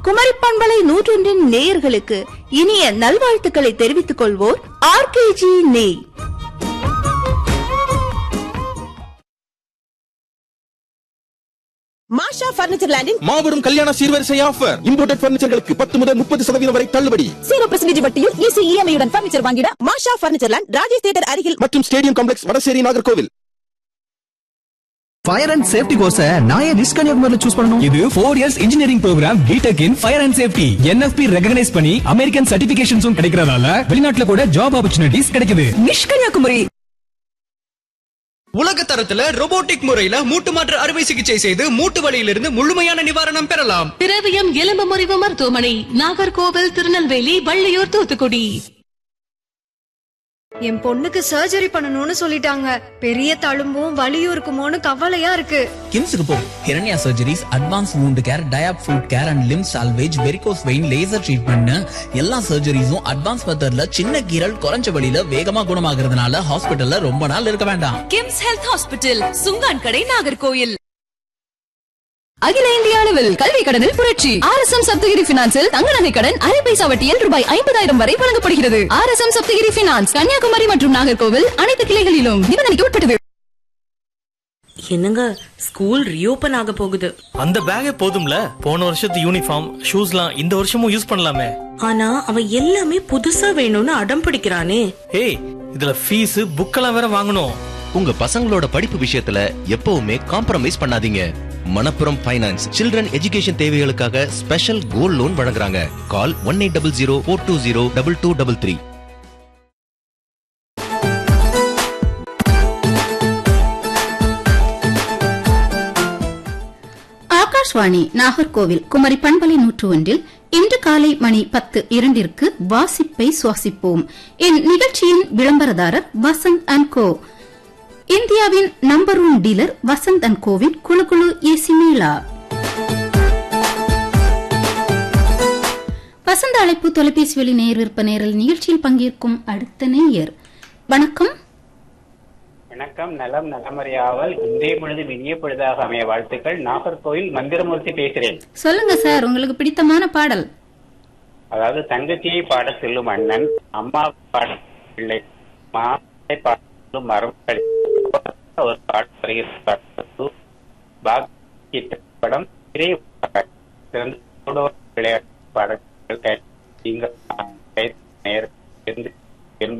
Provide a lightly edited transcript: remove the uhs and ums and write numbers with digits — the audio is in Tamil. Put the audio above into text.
குமரி பண்பலை 101 நேயர்களுக்கு இனிய நல்வாழ்த்துக்களை தெரிவித்துக் கொள்வோர் ஆர்கேஜி நெய். மாஷா பர்னிச்சர் லேண்டின் மாபெரும் கல்யாண சீர்வரிசை ஆஃபர். இம்போர்ட்டட் பர்னிச்சர்களுக்கு 10 முதல் 30% வரை தள்ளுபடி. 0% வட்டியில் ஈஸி இஎம்ஐ உடன் பர்னிச்சர் வாங்கிட மாஷா பர்னிச்சர் லேண்ட், ராஜேஷ் தியேட்டர் அருகில் மற்றும் stadium complex, Vadasery, Nagercoil. Fire and safety course நான் ஏன் கன்னியாகுமரியில சூஸ் பண்ணணும்? இது 4 years engineering program BTech in fire and safety. NFP recognise பண்ணி அமெரிக்கன் சர்டிபிகேஷன்ஸும் கிடைக்கிறதால வெளிநாட்டுல கூட ஜாப் ஆப்பர்ச்சுனிட்டிஸ் கிடைக்குது. கன்னியாகுமரி. உலக தரத்துல ரோபோட்டிக் முறையில மூட்டு மாற்று அறுவை சிகிச்சை செய்து மூட்டு வலியிலிருந்து முழுமையான நிவாரணம் பெறலாம். திரவியம் எலும்பு முறிவு மருத்துவமனை, நாகர்கோவில், திருநெல்வேலி, வள்ளியூர், தூத்துக்குடி. என் பொண்ணுக்கு சர்ஜரி பண்ணணும்னு சொல்லிட்டாங்க. பெரிய தழும்பும் வலியும் இருக்குமோன்னு கவலையா இருக்கு. கிம்ஸுக்கு போ. ஹிரண்யா surgeries, advance wound care, டயாப் food care and Lim salvage, varicose vein, laser treatment, எல்லா சர்ஜரிஸும் அட்வான்ஸ் மெத்தட்ல சின்ன கீரல் குறைஞ்ச வழியில வேகமா குணமாகறதுனால ஹாஸ்பிட்டல்ல ரொம்ப நாள் இருக்க வேண்டாம். கிம்ஸ் ஹெல்த் ஹாஸ்பிட்டல், சுங்கான் கடை, நாகர்கோயில். அகில இந்திய அளவில் கல்வி கடனில் புரட்சி. RSM சப்தகிரி பினான்சில் தங்க நகை கடன் அரை பைசா வட்டியில் ரூபாய் 50,000 வரை வழங்கப்படுகிறது. RSM சப்தகிரி பினான்ஸ், கன்னியாகுமரி மற்றும் நாகர்கோவில் அனைத்து கிளைகளிலும் நிபந்தனைக்கு உட்பட்டது. என்னங்க, ஸ்கூல் ரீஓபன் ஆக போகுது. அந்த பேக்கே போதும்ல, போன வருஷத்து யூனிஃபார்ம் ஷூஸ்லாம் இந்த வருஷமும் யூஸ் பண்ணலாமே. ஆனா அவன் எல்லாமே புதுசா வேணும்னு அடம் பிடிக்கிறானே. ஏய், இதுல ஃபீஸ் புக்கெல்லாம் வேற வாங்கணும். உங்க பசங்களோட படிப்பு விஷயத்துல எப்பவுமே காம்ப்ரமைஸ் பண்ணாதீங்க. மணப்புரம் ஃபைனான்ஸ் சில்ட்ரன் எஜுகேஷன் தேவைகளுக்காக ஸ்பெஷல் கோல்ட் லோன் வழங்குறாங்க. கால் 1800-420-2233. ஆகாஷ்வாணி நாகர்கோவில் குமரி பண்பலை 101 இன்று காலை மணி 10:02 வாசிப்பை சுவாசிப்போம். இந்நிகழ்ச்சியின் விளம்பரதாரர் வசந்த் அண்ட் கோ. இந்தியாவின் number 1 dealer Vasanth and CoWIN குழுகுழு AC Mela. வசந்த அழைப்பு தொலைபேசி வழி நேயர் விற்ப நேரல் நிகழ்ச்சியில் பங்கேற்கும் அடுத்த நேயர். வணக்கம். வணக்கம். நலம் நலமறியாவல் இன்றைய பொழுது இனிய பொழுதாக அமைய வாழ்த்துக்கள். நாகர்கோவில் மந்திரமூர்த்தி பேசுறேன். சொல்லுங்க சார், உங்களுக்கு பிடித்தமான பாடல். அதாவது தங்கச்சியை பாட செல்லும் அண்ணன், அம்மா பாட பிள்ளை, மாலை பாட செல்லும் மரம், ஒரு பாடல் வருகிறது. படம் விளையாட்டு பாடல்கள்